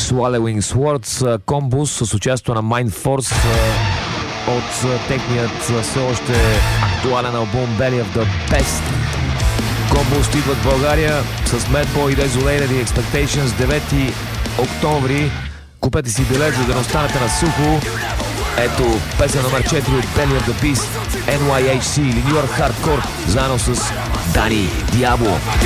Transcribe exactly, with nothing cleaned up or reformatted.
Swallowing Swords, комбус с участието на Mind Force от техният все още актуален албум Belly of the Best. Комбус идват в България с Madball и Desolated и Expectations девети октомври. Купете си билет, за да не останете на сухо. Ето песен номер четири от Belly of the Beast, Ен Уай Ейч Си или New York Hardcore, заедно с Дани Диабло.